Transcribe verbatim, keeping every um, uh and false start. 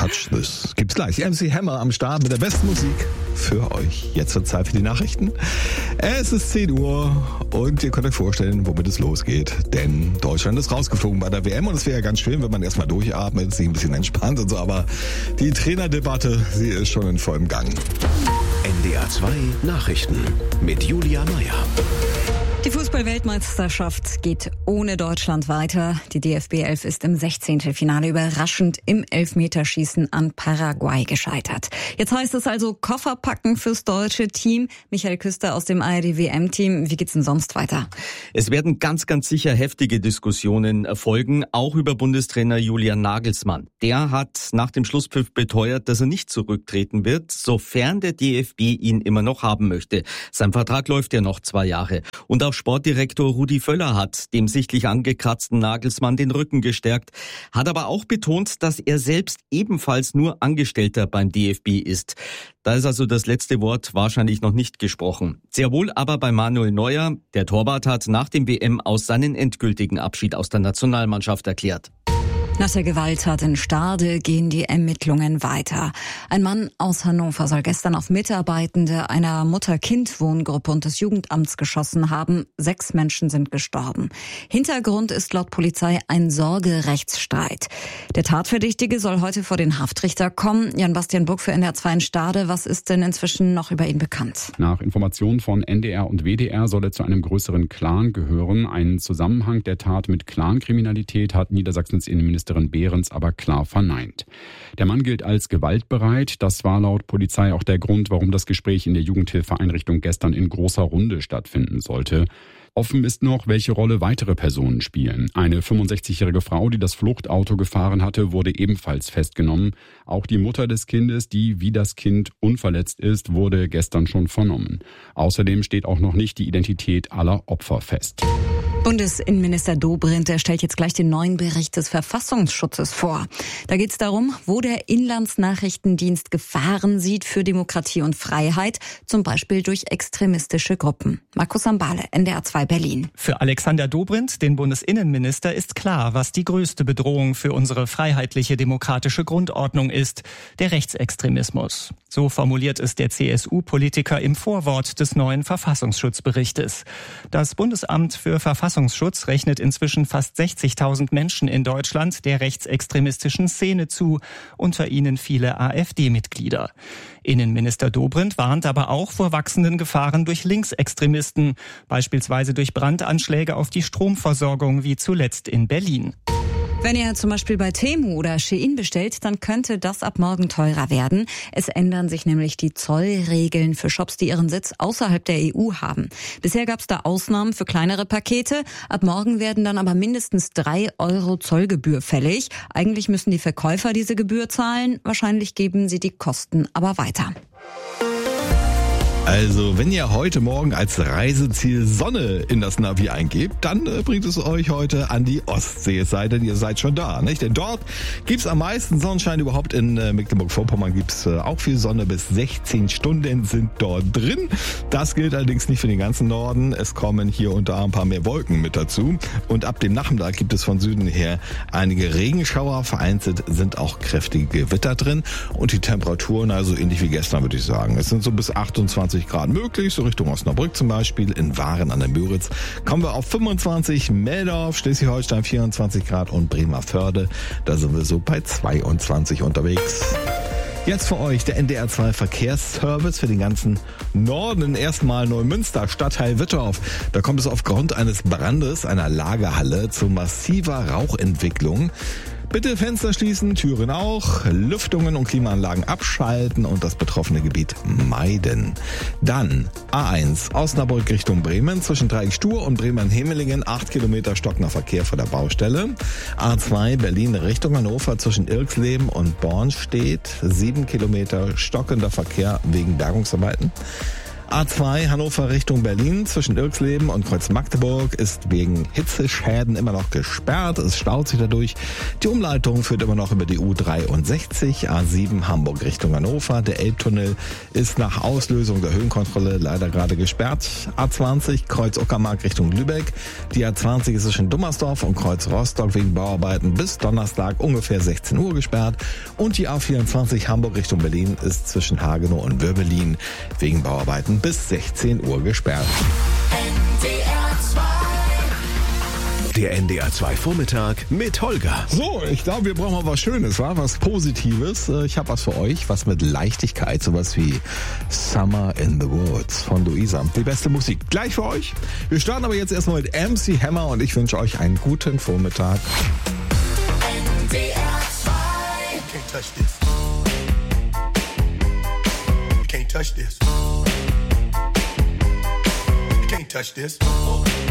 Touch This gibt's gleich. M C Hammer am Start mit der besten Musik für euch. Jetzt wird Zeit für die Nachrichten. Es ist zehn Uhr und ihr könnt euch vorstellen, womit es losgeht. Denn Deutschland ist rausgeflogen bei der W M und es wäre ja ganz schön, wenn man erstmal durchatmet, sich ein bisschen entspannt und so. Aber die Trainerdebatte, sie ist schon in vollem Gang. N D R zwei Nachrichten mit Julia Meyer. Die Fußball-Weltmeisterschaft geht ohne Deutschland weiter. Die D F B elf ist im Sechzehntelfinale überraschend im Elfmeterschießen an Paraguay gescheitert. Jetzt heißt es also Koffer packen fürs deutsche Team. Michael Küster aus dem A R D W M-Team. Wie geht's denn sonst weiter? Es werden ganz, ganz sicher heftige Diskussionen erfolgen, auch über Bundestrainer Julian Nagelsmann. Der hat nach dem Schlusspfiff beteuert, dass er nicht zurücktreten wird, sofern der D F B ihn immer noch haben möchte. Sein Vertrag läuft ja noch zwei Jahre. Und auch Sportdirektor Rudi Völler hat dem sichtlich angekratzten Nagelsmann den Rücken gestärkt, hat aber auch betont, dass er selbst ebenfalls nur Angestellter beim D F B ist. Da ist also das letzte Wort wahrscheinlich noch nicht gesprochen. Sehr wohl aber bei Manuel Neuer. Der Torwart hat nach dem W M aus seinen endgültigen Abschied aus der Nationalmannschaft erklärt. Nach der Gewalttat in Stade gehen die Ermittlungen weiter. Ein Mann aus Hannover soll gestern auf Mitarbeitende einer Mutter-Kind-Wohngruppe und des Jugendamts geschossen haben. Sechs Menschen sind gestorben. Hintergrund ist laut Polizei ein Sorgerechtsstreit. Der Tatverdächtige soll heute vor den Haftrichter kommen. Jan-Bastian Buck für N D R zwei in Stade. Was ist denn inzwischen noch über ihn bekannt? Nach Informationen von N D R und W D R soll er zu einem größeren Clan gehören. Einen Zusammenhang der Tat mit Clankriminalität hat Niedersachsens Innenminister Behrens aber klar verneint. Der Mann gilt als gewaltbereit. Das war laut Polizei auch der Grund, warum das Gespräch in der Jugendhilfeeinrichtung gestern in großer Runde stattfinden sollte. Offen ist noch, welche Rolle weitere Personen spielen. Eine fünfundsechzigjährige Frau, die das Fluchtauto gefahren hatte, wurde ebenfalls festgenommen. Auch die Mutter des Kindes, die wie das Kind unverletzt ist, wurde gestern schon vernommen. Außerdem steht auch noch nicht die Identität aller Opfer fest. Bundesinnenminister Dobrindt stellt jetzt gleich den neuen Bericht des Verfassungsschutzes vor. Da geht es darum, wo der Inlandsnachrichtendienst Gefahren sieht für Demokratie und Freiheit, zum Beispiel durch extremistische Gruppen. Markus Sambale, N D R zwei Berlin. Für Alexander Dobrindt, den Bundesinnenminister, ist klar, was die größte Bedrohung für unsere freiheitliche demokratische Grundordnung ist: der Rechtsextremismus. So formuliert es der C S U-Politiker im Vorwort des neuen Verfassungsschutzberichtes. Das Bundesamt für Verfassungsschutz rechnet inzwischen fast sechzigtausend Menschen in Deutschland der rechtsextremistischen Szene zu, unter ihnen viele A f D-Mitglieder. Innenminister Dobrindt warnt aber auch vor wachsenden Gefahren durch Linksextremisten, beispielsweise durch Brandanschläge auf die Stromversorgung wie zuletzt in Berlin. Wenn ihr zum Beispiel bei Temu oder Shein bestellt, dann könnte das ab morgen teurer werden. Es ändern sich nämlich die Zollregeln für Shops, die ihren Sitz außerhalb der E U haben. Bisher gab es da Ausnahmen für kleinere Pakete. Ab morgen werden dann aber mindestens drei Euro Zollgebühr fällig. Eigentlich müssen die Verkäufer diese Gebühr zahlen. Wahrscheinlich geben sie die Kosten aber weiter. Also, wenn ihr heute Morgen als Reiseziel Sonne in das Navi eingebt, dann äh, bringt es euch heute an die Ostsee, es sei denn, ihr seid schon da, nicht? Denn dort gibt's am meisten Sonnenschein überhaupt. In äh, Mecklenburg-Vorpommern gibt's äh, auch viel Sonne, bis sechzehn Stunden sind dort drin. Das gilt allerdings nicht für den ganzen Norden. Es kommen hier und da ein paar mehr Wolken mit dazu. Und ab dem Nachmittag gibt es von Süden her einige Regenschauer. Vereinzelt sind auch kräftige Gewitter drin. Und die Temperaturen, also ähnlich wie gestern, würde ich sagen. Es sind so bis achtundzwanzig Grad möglich, so Richtung Osnabrück zum Beispiel. In Waren an der Müritz kommen wir auf fünfundzwanzig, Meldorf, Schleswig-Holstein vierundzwanzig Grad und Bremervörde, da sind wir so bei zweiundzwanzig unterwegs. Jetzt für euch der N D R zwei Verkehrsservice für den ganzen Norden. Erstmal Neumünster, Stadtteil Wittorf. Da kommt es aufgrund eines Brandes einer Lagerhalle zu massiver Rauchentwicklung. Bitte Fenster schließen, Türen auch, Lüftungen und Klimaanlagen abschalten und das betroffene Gebiet meiden. Dann A eins, Osnabrück Richtung Bremen, zwischen Dreieck-Stur und Bremen-Hemelingen, acht Kilometer stockender Verkehr vor der Baustelle. A zwei, Berlin Richtung Hannover, zwischen Irksleben und Bornstedt, sieben Kilometer stockender Verkehr wegen Bergungsarbeiten. A zwei Hannover Richtung Berlin zwischen Irxleben und Kreuz-Magdeburg ist wegen Hitzeschäden immer noch gesperrt. Es staut sich dadurch. Die Umleitung führt immer noch über die U dreiundsechzig. A sieben Hamburg Richtung Hannover. Der Elbtunnel ist nach Auslösung der Höhenkontrolle leider gerade gesperrt. A zwanzig Kreuz-Uckermark Richtung Lübeck. Die A zwanzig ist zwischen Dummersdorf und Kreuz-Rostock wegen Bauarbeiten bis Donnerstag ungefähr sechzehn Uhr gesperrt. Und die A vierundzwanzig Hamburg Richtung Berlin ist zwischen Hagenow und Würbelin wegen Bauarbeiten bis sechzehn Uhr gesperrt. Der N D R zwei Vormittag mit Holger. So, ich glaube, wir brauchen mal was Schönes, wa? Was Positives. Ich habe was für euch, was mit Leichtigkeit, sowas wie Summer in the Woods von Luisa. Die beste Musik gleich für euch. Wir starten aber jetzt erstmal mit M C Hammer und ich wünsche euch einen guten Vormittag. N D R zwei. You can't touch this. You can't touch this. You can't touch this.